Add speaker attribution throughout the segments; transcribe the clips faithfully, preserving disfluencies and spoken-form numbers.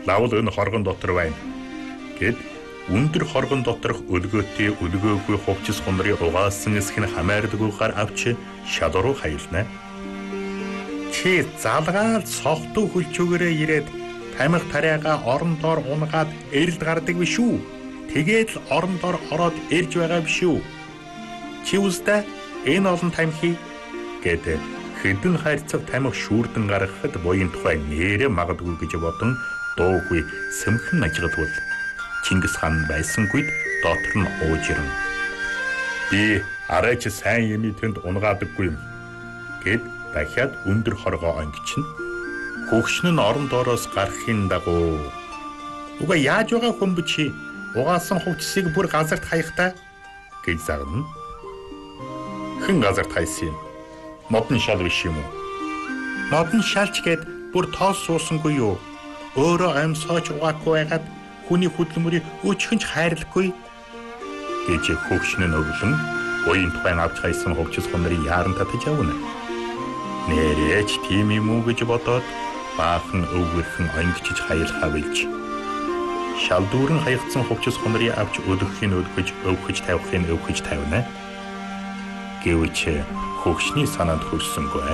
Speaker 1: Лавл энэ хоргон дотор байна гэд өндөр хоргон доторх өлгөөтэй өлгөөгүй хувцас хонрын угаасан эсхийг хамаардагүйгээр авч шалруу хаялна. Чи залгаал сохтуу хөлчөөгөрөө ирээд тамиг тариагаа орон доор унгаад эрэлд гардаг биш үү? Тэгээд л орон доор ороод ирж байгаа биш үү? Чи үстэй энэ олон тамхи гэдэг хэдэн хайрцаг тамхи шүүрдэн гаргахад буян тухай нэрэ магадгүй гэж бодон дуугүй сэмхэн ажигдвал Чингис хаан байсангүй доотор нь ууж ирэн. Би арайч сайн юм тэнд унгадаггүй юм гэд дахиад өндөр хоргоо онгична. Хөгшин нь орон доороос гарахын дагуу уга яаж байгаа хүн бэ чи? Угаасан хувцсыг бүр газарт хаяхтаа гэж загна. Хэн газарт хайсан юм? Модон шал биш юм уу? Модон шалч гэд бүр тоос суусангүй юу? Өөрөө амьсгооч угаагүй байгаад хүний хөдөлмөрийг өчхөнч хайрлахгүй гэж хөгшин нь өвлөн буян тухайн авч хайсан хувцас хонрын яаран татаж явна. Нэрэж тийм юм уу гэж бодоод баахан өвгөрхөн онгичж хаялхаа билж. Шалдууран хаягдсан хувцас хонрыг авч өдөхийг өдгөж өвхөж тавихыг өвхөж тавина. Гэвч хөгшний санаанд хүрсэнгүй.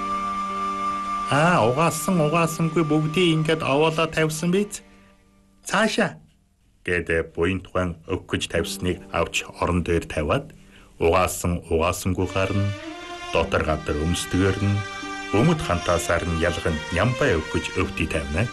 Speaker 1: Аа угаасан угаасангүй бүгдийг ингээд овоолоо тавьсан биз? Цаашаа гэдэг буян тухайн өвгөж тавьсныг авч орон дээр тавиад угаасан угаасангүй гарна. Дотор гадар өмсдгөр нь өмд хантаасаар нь ялган нямбай өвгөж өвтий тавина.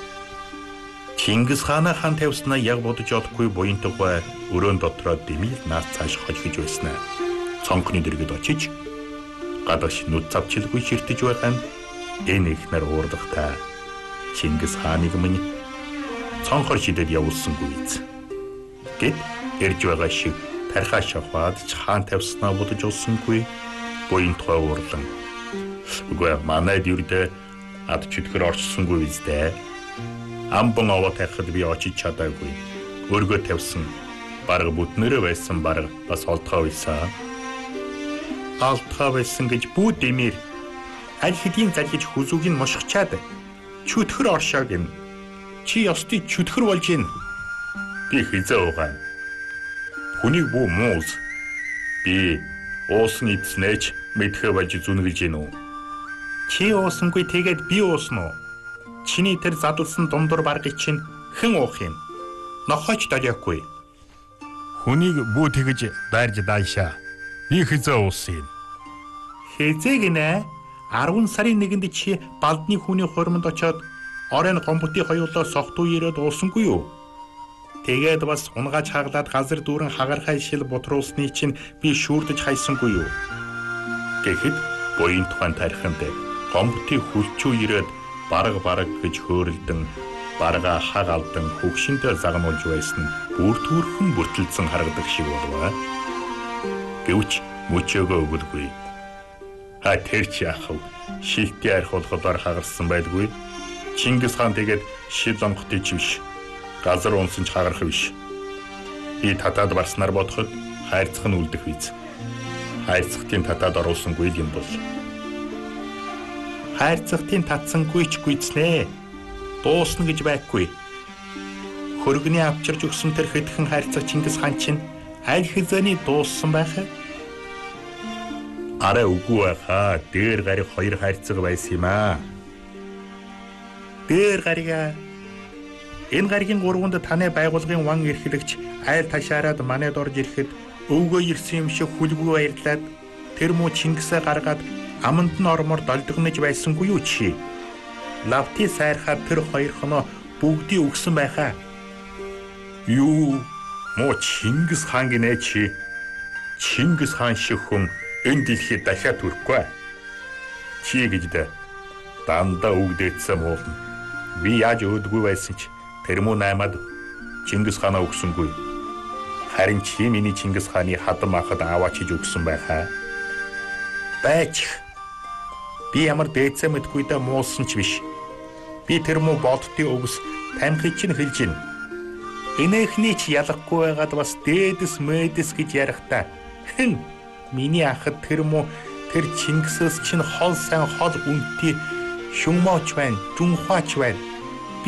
Speaker 1: Чингис хаана хан тавьснаа яг бодож олохгүй буян тухай өрөөнд дотроо дэмил наас цааш хожигж байснаа. Цонхны дэргэд очиж гадагш нүд завчилгүй ширтэж байгаа нь энэ ихнэр уурдахтаа Чингис хааныг минь цонхор шидэд явуулсангүй биз. Гэт ирж байгаа шиг тархаа шавхаад хаан тавьснаа бодож олсонгүй буян тухай уурлан. Үгүй манай дэрдэ ад чөтгөр орчсонгүй биз дээ. Амбан аваа тахад би очиж чадаагүй. Өргөө тавьсан бараг бүтнээрээ байсан бараг бас олдгоо байсан. Алтгаа байсан гэж бүү дэмэр аль хэдийн залгиж хүзүүг нь мушгачаад чөтгөр оршоо гин. Чи ёстой чөтгөр болж гин. Би хизээ угаан. Хүнийг бүү муус. Би уусны эцнэж мэдхэ болж зүнгэлж гин үү? Чи уусангүй тэгээд би уусна уу? Чиний тэр задлсан дундуур баргыг чинь хэн уух юм? Нохойч долиохгүй. Хүнийг бүү тэгж дайрж даашаа. Би хизээ уусан юм. Хизээ гинэ? арван сарын нэгэнд чи балдны хүний хуримд очоод оройн гомботын хоёулаа сохтуу ирээд уусангүй юу? Тэгээд бас унгааж хаглаад газар дүүрэн хагархай шил бутруулсны чинь би шүүрдэж хайсангүй юу? Гэхэд буян тухайн тархинд гомботын хүлчүү ирээд бараг бараг гэж хөөрөлдөн баргаа хаг алдан хөгшинтэй загнуулж байсан бүр төрхөн бүртэлсэн харагдаг шиг болов. Гэвч мөчөөгөө өгөлгүй. Ха тэр чи ахав шилтий арх болохоор хагарсан байдгүй. Чингис хаан тэгээд шил онготой ч биш. Газар унсан ч хагарах биш. Би татаад барснаар бодоход хайрцаг нь үлдэх биз. Хайрцагтын татаад оруулсангүй юм бол. Хайрцагтын татсангүй ч гүйцнэ. Дуусна гэж байхгүй. Хөргөний авчирж өгсөн тэр хэдхэн хайрцаг Чингис хаан чинь аль хэзээний дууссан байхаа? Арай үгүй байхаа. Дээр гариг хоёр хайрцаг байсан юм аа. Дээр гарига энэ гаригийн гурванд таны байгууллагын ван эрхлэгч айл ташаараад манайд орж ирэхэд өвгөө ирсэн юм шиг хүлгүй баярлаад тэр муу Чингисээ гаргаад аманд нь ормоор долдгонож байсангүй юу чи? Лавти сайрхаад тэр хоёр хоноо бүгдийг өгсөн байхаа. Юу муу Чингис хаан гинэ чи? Чингис хаан шиг хүн энэ дэлхийд дахиад төрөхгүй. Чи гэж дэ дандаа өгдөөцсөн муулна. Би яаж өөдгүй байсан ч тэр муу наймад Чингис хаанаа өгсөнгүй. Харин чи миний Чингис хааны хадам ахад аваачиж өгсөн байхаа. Байж би ямар дээдсэ мэдгүй да муулсан ч биш. Би тэр муу бодтын өвс тамхи чинь хэлж гин. Энэхний ч ялахгүй байгаад бас дээдэс мэдэс гэж ярихтаа. Хэн миний ахад тэр муу тэр Чингисээс чинь хол сайн хол үнэтэй шүмооч байна, дүнхаач байна.